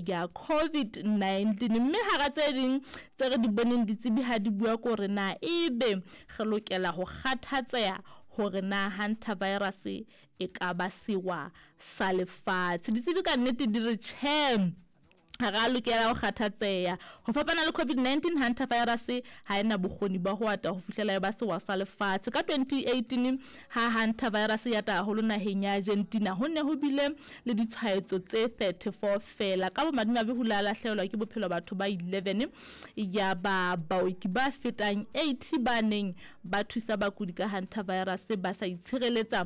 ya COVID-19 mme hara tse ding tse re di boneng ditsebi ha di bua ko re na ebe re lokela go kgathatseha hore na hantavirus e ka ba sewa sa lefatshe. Ditsebi ka nnete di re tjhe ha ga lokela go kgathatseha go fapana le COVID-19. Hantavirus ha ena bokgoni ba ho ata ho fihlela e ba sewa sa lefatshe. Ka 2018 ha hantavirus ya ta holo naheng ya Argentina ho ne ho bile le ditshwaetso tse 34 fela ka bomadimabe ho la lahlehelwa ke bophelo batho ba 11 ya ba baoki ba fetang 80 ba neng ba thusa bakudi ka hantavirus ba sa itshireletsa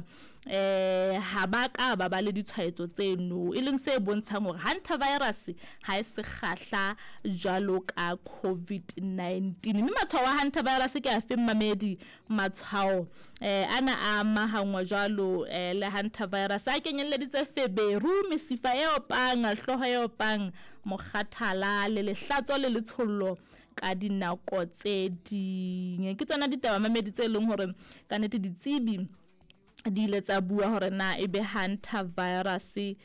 ha ba ka ba le ditshwaetso tseno e leng se bontshang hore hantavirus ha e se kgahla jwalo ka COVID-19 mme matshwao a hantavirus ke a fe mamedi? Matshwao ana a mahangwa jwalo le hantavirus a kenyelleditse feberu, mesifa e opang, hloho e opang, mokgathala le lehlatso le letshollo ka dinako tse ding. Ke tsona ditaba mamedi tse leng hore ka nnete ditsebi di ile tsa bua hore na ebe hantavirus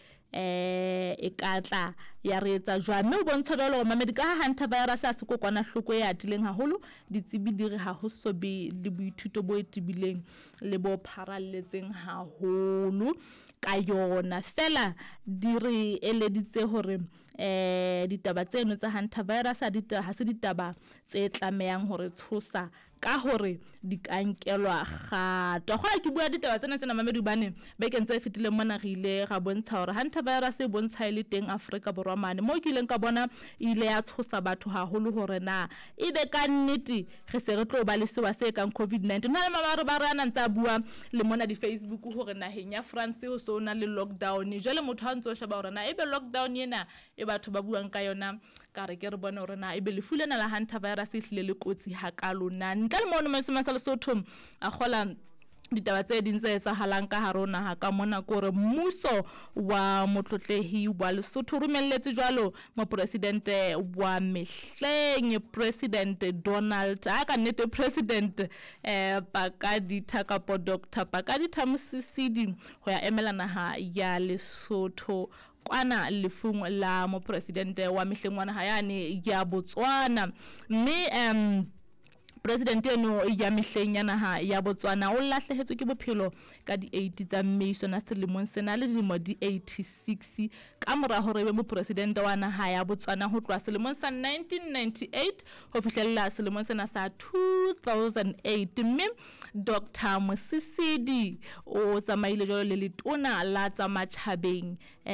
e katla ya re etsa jwang mme o bontsha jalo mamedi ka hantavirus a se kokwanahloko e atileng haholo. Ditsebi di re ha ho so be le boithuto bo etibileng le bo pharalletseng haholo ka yona fela di re eleditse hore ditaba tseno tsa hantavirus ha se ditaba tse tlamehang hore tshosa ka hore di kankelwa kgato. Go ke bua ditaba tsena mamedi bane bekeng tse fetileng mona re ile ga bontsha hore hantavirus e bontsha ile teng Afrika Borwa mane mo ke ileng ka bona ile ya tshosa batho haholo hore na ebe ka nnete re se re tlo ba le sewa se kang COVID-19. Na le mabare ba rana ntsa bua le mona di Facebook hore naheng ya France ho so na le lockdown jwale motho ha ntse o sheba hore na ebe lockdown ena e batho ba buang ka yona ka re ke re bona hore na ebe le fulena la hantavirus e hlile le kotsi hakalo na ntle le mono mesema sa Lesotho a gola ditaba tse ding tse etsahalang ka harona ha ka mona gore mmuso wa motlotlehi wa Lesotho rumelletse jwalo mopresidente wa mehleng President Donald ka nnete President Pakaditha kapo Dr. Pakaditha Mosisili ho ya emela naha ya Lesotho kwana lefung la mopresidente wa mehleng wa naha yane ya Botswana mme President eno ya mehleng ya naha ya Botswana o lahlehetswe ke bophelo ka di 80 tsa Mei sona selemong sena le dilemo di 86 ka mora hore be mopresidente wa naha ya Botswana ho tloha selemong sa 1998 ho fihlella selemong sena sa 2008 mme Dr. Mosisili o tsamaile jwalo le letona la tsa matjhabeng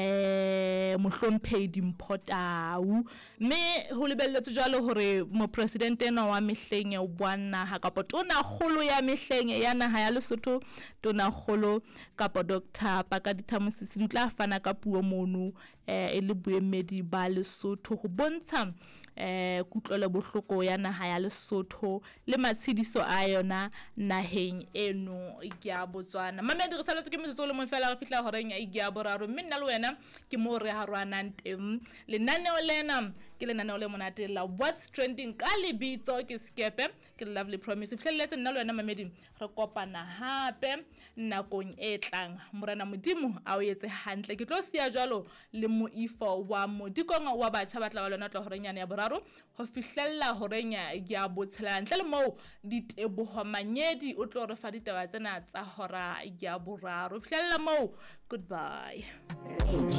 Mohlomphedi Mpho Tau mme ho lebelletswe jwalo hore mopresidente eno wa mehleng wa naha kapo tona kgolo ya mehleng ya naha ya Lesotho tona kgolo kapo Dr. Pakaditha Mosisili tla fana ka puo mono e le boemedi ba Lesotho ho bontsha kutlwelo bohloko ya naha ya Lesotho le matshidiso a yona naheng eno ya Botswana. Mamedi re saletse ke metsotso le mo fela re fihla horeng ya boraro mme nna le wena ke mo re harwanang teng lenaneo lena ke lenaneo le monate la What's Trending ka lebitso ke Skepe ke Lovely Promise. Fihlelletse nna le wena mamedi re kopana hape nakong e tlang. Morena Modimo a o etse hantle ke tlo sia jwalo le moifo wa Modikong wa batjha ba tla ba lona tla horenyana ya boraro ho fihlella horenya ya botshela ntle le mo diteboho manyedi o tlo re fa ditaba tsena tsa hora ya boraro. Fihlella mo, goodbye.